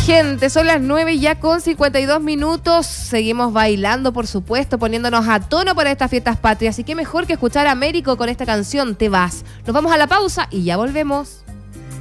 gente, son las 9 ya con 52 minutos. Seguimos bailando, por supuesto, poniéndonos a tono para estas fiestas patrias. Así que mejor que escuchar a Américo con esta canción, Te vas. Nos vamos a la pausa y ya volvemos.